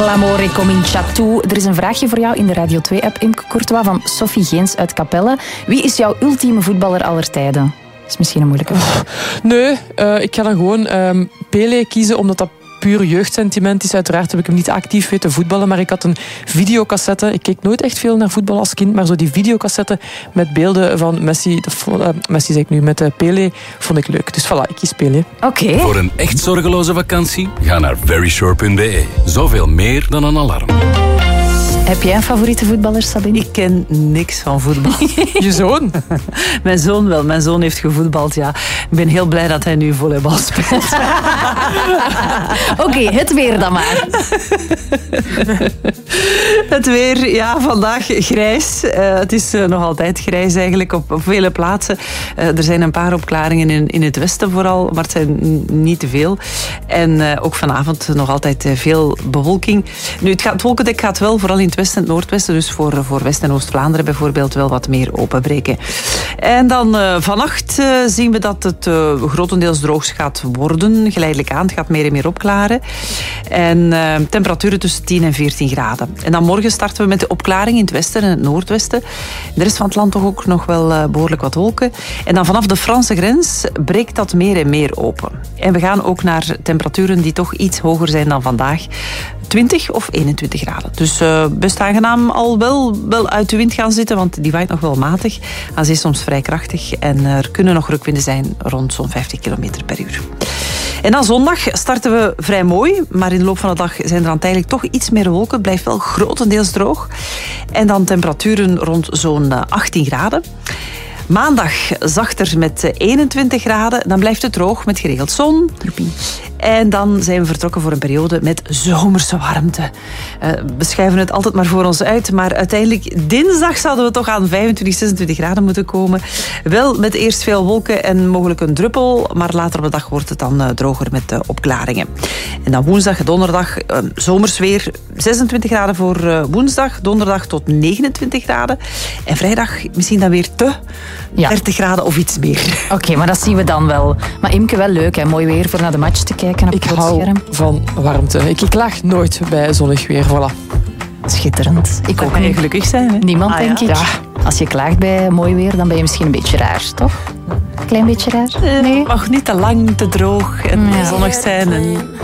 L'amore comincia tu. Er is een vraagje voor jou in de Radio 2-app, Imke Courtois, van Sophie Geens uit Capelle. Wie is jouw ultieme voetballer aller tijden? Dat is misschien een moeilijke vraag. Nee, ik ga dan gewoon Pelé kiezen, omdat dat puur jeugdsentiment is. Uiteraard heb ik hem niet actief weten voetballen, maar ik had een videocassette. Ik keek nooit echt veel naar voetbal als kind, maar zo die videocassette met beelden van Messi, Messi zeg ik nu, met Pelé, vond ik leuk. Dus voilà, ik kies Pelé. Oké. Voor een echt zorgeloze vakantie, ga naar verysure.be. Zoveel meer dan een alarm. Heb jij een favoriete voetballer, Sabine? Ik ken niks van voetbal. Je zoon? Mijn zoon wel. Mijn zoon heeft gevoetbald, ja. Ik ben heel blij dat hij nu volleybal speelt. Oké, het weer dan maar. Het weer, ja, vandaag grijs. Het is nog altijd grijs eigenlijk op vele plaatsen. Er zijn een paar opklaringen in het westen vooral, maar het zijn niet te veel. En ook vanavond nog altijd veel bewolking. Nu, het wolkendek gaat wel vooral in het westen en het noordwesten, dus voor West- en Oost-Vlaanderen bijvoorbeeld wel wat meer openbreken. En dan vannacht zien we dat het grotendeels droog gaat worden. Geleidelijk aan, het gaat meer en meer opklaren. En temperaturen tussen 10 en 14 graden. En dan morgen starten we met de opklaring in het westen en het noordwesten. In de rest van het land toch ook nog wel behoorlijk wat wolken. En dan vanaf de Franse grens breekt dat meer en meer open. En we gaan ook naar temperaturen die toch iets hoger zijn dan vandaag. 20 of 21 graden. Dus best aangenaam al wel uit de wind gaan zitten, want die waait nog wel matig. Aan zee soms vrij krachtig en er kunnen nog rukwinden zijn rond zo'n 50 km per uur. En dan zondag starten we vrij mooi, maar in de loop van de dag zijn er dan tijdelijk toch iets meer wolken. Het blijft wel grotendeels droog. En dan temperaturen rond zo'n 18 graden. Maandag zachter met 21 graden. Dan blijft het droog met geregeld zon. En dan zijn we vertrokken voor een periode met zomerse warmte. We schuiven het altijd maar voor ons uit. Maar uiteindelijk dinsdag zouden we toch aan 25, 26 graden moeten komen. Wel met eerst veel wolken en mogelijk een druppel. Maar later op de dag wordt het dan droger met opklaringen. En dan woensdag en donderdag zomers weer. 26 graden voor woensdag. Donderdag tot 29 graden. En vrijdag misschien dan weer 30 graden of iets meer. Oké, maar dat zien we dan wel. Maar Imke, wel leuk, hè? Mooi weer voor naar de match te kijken op Ik het hou scherm. van warmte. Ik klaag nooit bij zonnig weer. Voilà. Schitterend. Ik Dan ook kan je niet. gelukkig zijn, hè? Niemand, denk ik. Ja. Als je klaagt bij mooi weer, dan ben je misschien een beetje raar, toch? Klein beetje raar? Nee. Mag niet te lang, te droog en zonnig zijn. En